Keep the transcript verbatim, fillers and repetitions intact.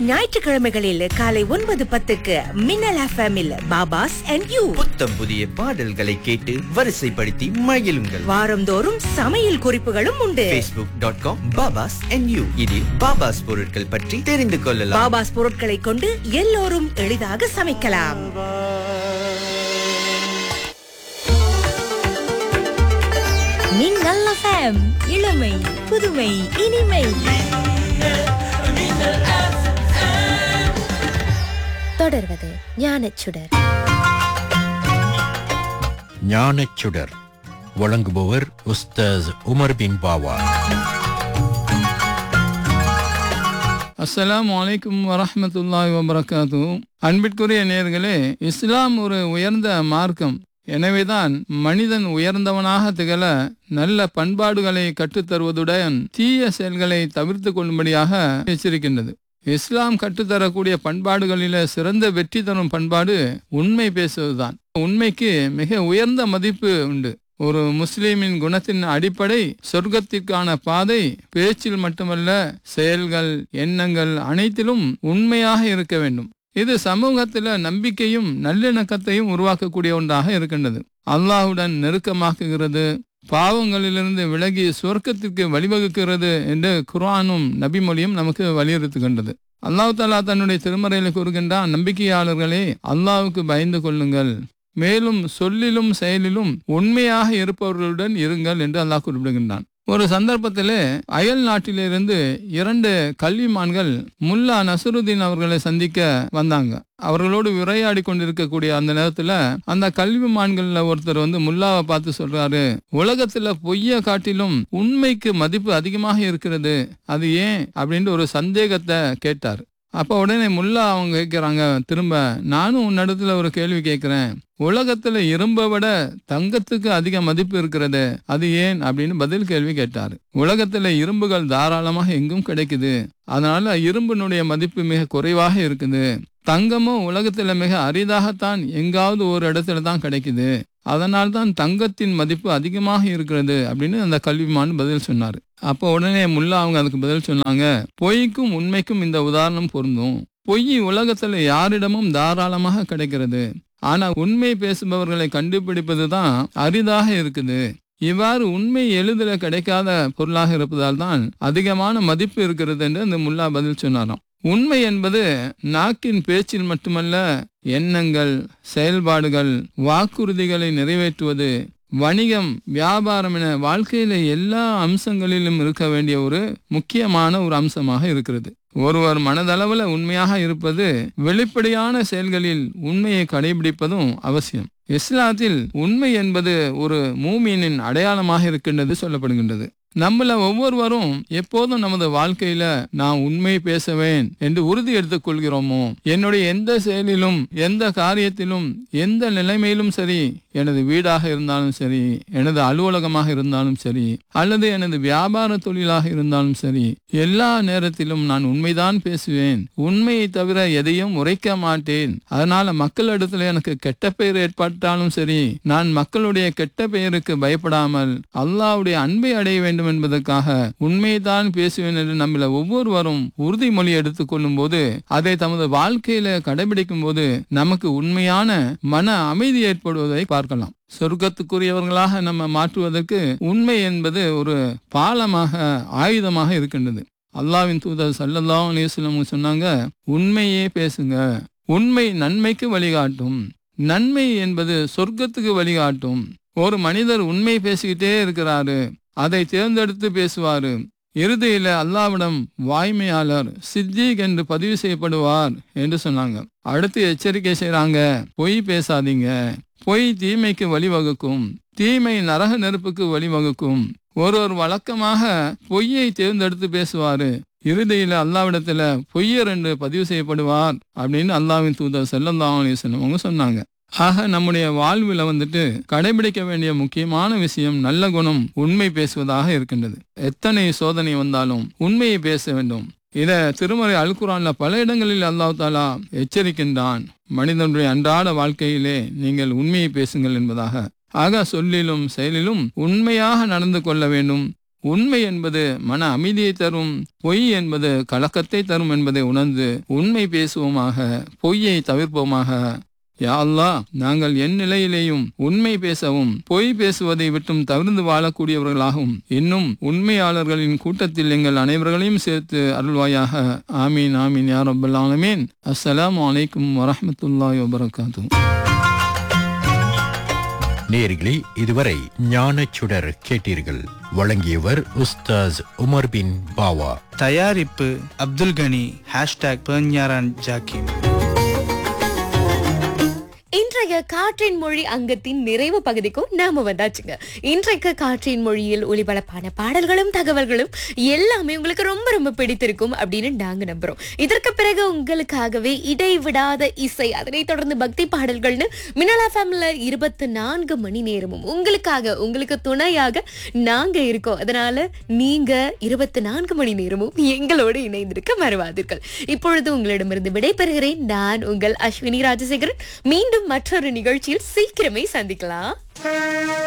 ஞாயிற்றுக்கிழமைகளில் காலை ஒன்பது பத்துக்கு மின்னல் எஃப்எம்மில் பாபாஸ் அண்ட் யூ. புத்தம் புதிய பாடல்களை கேட்டு வரிசைப்படுத்தி மகிழுங்கள். வாரந்தோறும் சமையல் குறிப்புகளும் உண்டு. facebook டாட் காம் பாபாஸ் அண்ட் யூ இதில் பாபாஸ் பொருட்கள் பற்றி தெரிந்து கொள்ளலாம். பாபாஸ் பொருட்களை கொண்டு எல்லோரும் எளிதாக சமைக்கலாம். மின்னல் எஃப்எம், இளமை புதுமை இனிமை. தொடர்வது ஞானச்சுடர். ஞானச்சுடர் வழங்குபவர் உஸ்தாஸ் உமர் பின் பாவா. அஸ்ஸலாமு அலைக்கும் வரஹ்மத்துல்லாஹி வபரகாத்து. அன்பிற்குரிய நேயர்களே, இஸ்லாம் ஒரு உயர்ந்த மார்க்கம். எனவேதான் மனிதன் உயர்ந்தவனாக திகழ நல்ல பண்பாடுகளை கற்றுத்தருவதுடன் தீய செயல்களை தவிர்த்து கொள்ளும்படியாக எச்சரிக்கின்றது. இஸ்லாம் கற்றுத்தரக்கூடிய பண்பாடுகளில சிறந்த வெற்றி தரும் பண்பாடு உண்மை பேசுவதுதான். உண்மைக்கு மிக உயர்ந்த மதிப்பு உண்டு. ஒரு முஸ்லிமின் குணத்தின் அடிப்படை சொர்க்கத்திற்கான பாதை பேச்சில் மட்டுமல்ல, செயல்கள், எண்ணங்கள் அனைத்திலும் உண்மையாக இருக்க வேண்டும். இது சமூகத்தில் நம்பிக்கையும் நல்லிணக்கத்தையும் உருவாக்கக்கூடிய ஒன்றாக இருக்கின்றது. அல்லாஹுடன் நெருக்கமாக்குகிறது, பாவங்களிலிருந்து விலகி சொர்க்கத்திற்கு வழிவகுக்கிறது என்று குர்ஆனும் நபிமொழியும் நமக்கு வலியுறுத்துகின்றது. அல்லாஹ் தஆலா தன்னுடைய திருமறையில் கூறுகின்றான், நம்பிக்கையாளர்களே, அல்லாஹ்வுக்கு பயந்து கொள்ளுங்கள், மேலும் சொல்லிலும் செயலிலும் உண்மையாக இருப்பவர்களுடன் இருங்கள் என்று அல்லாஹ் குறிப்பிடுகின்றான். ஒரு சந்தர்ப்பத்திலே அயல் நாட்டிலிருந்து இரண்டு கல்விமான்கள் முல்லா நசருதீன் அவர்களை சந்திக்க வந்தாங்க. அவர்களோடு உரையாடி கொண்டிருக்கக்கூடிய அந்த நேரத்துல அந்த கல்விமான்கள்ல ஒருத்தர் வந்து முல்லாவை பார்த்து சொல்றாரு, உலகத்துல பொய்ய காட்டிலும் உண்மைக்கு மதிப்பு அதிகமாக இருக்கிறது, அது ஏன் அப்படின்னு ஒரு சந்தேகத்தை கேட்டார். அப்ப உடனே முல்லா அவங்க கேட்கிறாங்க, திரும்ப நானும் உன்னிடத்துல ஒரு கேள்வி கேட்கிறேன், உலகத்துல இரும்பை விட தங்கத்துக்கு அதிக மதிப்பு இருக்கிறது, அது ஏன் அப்படின்னு பதில் கேள்வி கேட்டாரு. உலகத்துல இரும்புகள் தாராளமாக எங்கும் கிடைக்குது, அதனால இரும்பினுடைய மதிப்பு மிக குறைவாக இருக்குது. தங்கமும் உலகத்துல மிக அரிதாகத்தான் எங்காவது ஒரு இடத்துல தான் கிடைக்குது, அதனால்தான் தங்கத்தின் மதிப்பு அதிகமாக இருக்கிறது அப்படின்னு அந்த கல்விமான் பதில் சொன்னாரு. அப்போ உடனே முல்லா அவங்க அதுக்கு பதில் சொன்னாங்க, பொய்க்கும் உண்மைக்கும் இந்த உதாரணம் பொருந்தும். பொய் உலகத்துல யாரிடமும் தாராளமாக கிடைக்கிறது, ஆனா உண்மை பேசுபவர்களை கண்டுபிடிப்பது தான் அரிதாக இருக்குது. இவ்வாறு உண்மை எளிதில கிடைக்காத பொருளாக இருப்பதால் தான் அதிகமான மதிப்பு இருக்கிறது என்று அந்த முல்லா பதில் சொன்னாராம். உண்மை என்பது நாக்கின் பேச்சில் மட்டுமல்ல, எண்ணங்கள், செயல்பாடுகள், வாக்குறுதிகளை நிறைவேற்றுவது, வணிகம், வியாபாரம் என வாழ்க்கையில எல்லா அம்சங்களிலும் இருக்க வேண்டிய ஒரு முக்கியமான ஒரு அம்சமாக இருக்கிறது. ஒருவர் மனதளவுல உண்மையாக இருப்பது, வெளிப்படையான செயல்களில் உண்மையை கடைபிடிப்பதும் அவசியம். இஸ்லாத்தில் உண்மை என்பது ஒரு மூமினின் அடையாளமாக இருக்கின்றது சொல்லப்படுகின்றது. நம்மள ஒவ்வொருவரும் எப்போதும் நமது வாழ்க்கையில நான் உண்மை பேசுவேன் என்று உறுதி எடுத்துக் கொள்கிறோமோ, என்னுடைய எந்த செயலிலும், எந்த காரியத்திலும், எந்த நிலைமையிலும் சரி, எனது வீடாக இருந்தாலும் சரி, எனது அலுவலகமாக இருந்தாலும் சரி, அல்லது எனது வியாபார தொழிலாக இருந்தாலும் சரி, எல்லா நேரத்திலும் நான் உண்மைதான் பேசுவேன், உண்மையை தவிர எதையும் உரைக்க மாட்டேன். அதனால மக்களிடத்துல எனக்கு கெட்ட பெயர் ஏற்பட்டாலும் சரி, நான் மக்களுடைய கெட்ட பெயருக்கு பயப்படாமல் அல்லாஹ்வுடைய அன்பை அடைய வேண்டும் என்பதற்காக உண்மைதான் பேசுவேன் என்று நம்மள ஒவ்வொருவரும் உறுதிமொழி எடுத்துக் கொள்ளும் போது, அதை தமது வாழ்க்கையில கடைபிடிக்கும் போது நமக்கு உண்மையான மன அமைதி ஏற்படுவதை பார்க்கலாம். சொர்க்கத்துக்குரியவர்களாக நம்ம மாற்றுவதற்கு உண்மை என்பது ஒரு பாலமாக, ஆயுதமாக இருக்கின்றது. அல்லாஹ்வின் தூதர் ஸல்லல்லாஹு அலைஹி வஸல்லம் சொன்னாங்க, உண்மையே பேசுங்க, உண்மை நன்மைக்கு வழிகாட்டும், நன்மை என்பது சொர்க்கத்துக்கு வழிகாட்டும். ஒரு மனிதர் உண்மை பேசிக்கிட்டே இருக்கிறாரு, அதை தேர்ந்தெடுத்து பேசுவாரு, இறுதியில அல்லாஹ்விடம் வாய்மையாளர், சித்திக் என்று பதிவு செய்யப்படுவார் என்று சொன்னாங்க. அடுத்து எச்சரிக்கை செய்யறாங்க, பொய் பேசாதீங்க, பொய் தீமைக்கு வழிவகுக்கும், தீமை நரக நெருப்புக்கு வழிவகுக்கும். ஒருவர் வழக்கமாக பொய்யை தேர்ந்தெடுத்து பேசுவாரு, இறுதியில அல்லாஹ்விடத்துல பொய்யர் என்று பதிவு செய்யப்படுவார் அப்படின்னு அல்லாஹ்வின் தூதர் ஸல்லல்லாஹு அலைஹி வஸல்லம் அவங்க சொன்னாங்க. ஆக நம்முடைய வாழ்வில் வந்துட்டு கடைபிடிக்க வேண்டிய முக்கியமான விஷயம் நல்ல குணம், உண்மை பேசுவதாக இருக்கின்றது. எத்தனை சோதனை வந்தாலும் உண்மையை பேச வேண்டும். இத திருமறை அல் குர்ஆன்ல பல இடங்களில் அல்லாஹ் தஆலா எச்சரிக்கின்றான், மனிதனுடைய அன்றாட வாழ்க்கையிலே நீங்கள் உண்மையை பேசுங்கள் என்பதாக. ஆக சொல்லிலும் செயலிலும் உண்மையாக நடந்து கொள்ள வேண்டும். உண்மை என்பது மன அமைதியை தரும், பொய் என்பது கலக்கத்தை தரும் என்பதை உணர்ந்து உண்மை பேசுவோமாக, பொய்யை தவிர்ப்போமாக. யா அல்லாஹ், நாங்கள் என் நிலையிலேயும் உண்மை பேசவும் பொய் பேசுவதை விட்டும் தவிர்த்து வாழக்கூடியவர்களாகவும் இன்னும் உண்மையாளர்களின் கூட்டத்தில் எங்கள் அனைவர்களையும் சேர்த்து அருள்வாயாக. ஆமீன் ஆமீன் யா ரப்பல் ஆலமீன். அஸ்ஸலாமு அலைக்கும் வரஹ்மத்துல்லாஹி வபரகாத்துஹு. நேயர்களே, இதுவரை ஞானச்சுடர் கேட்டீர்கள். வழங்கியவர் உஸ்தாஸ் உமர் பின் பாவா. தயாரிப்பு அப்துல் கனி. ஹேஷ்டாக் பெர்ஞாரான் ஜாக்கிம். இன்றைய காற்றின் மொழி அங்கத்தின் நிறைவு பகுதிக்கும் நாம வந்தாச்சுங்க. இன்றைக்கு காற்றின் மொழியில் ஒளிபரப்பான பாடல்களும் தகவல்களும் எல்லாமே உங்களுக்கு ரொம்ப ரொம்ப பிடித்திருக்கும் அப்படின்னு நாங்க நம்புறோம். இதற்கு பிறகு உங்களுக்காகவே இடைவிடாத இசை, அதனை தொடர்ந்து பக்தி பாடல்கள்னு மின்னல் எஃப்எம்ல இருபத்தி நான்கு மணி நேரமும் உங்களுக்காக, உங்களுக்கு துணையாக நாங்க இருக்கோம். அதனால நீங்க இருபத்தி நான்கு மணி நேரமும் எங்களோடு இணைந்திருக்க மறவாதீர்கள். இப்பொழுது உங்களிடமிருந்து விடைபெறுகிறேன். நான் உங்கள் அஸ்வினி ராஜசேகரன். மீண்டும் மற்றொரு நிகழ்ச்சியில் சீக்கிரமே சந்திக்கலாம்.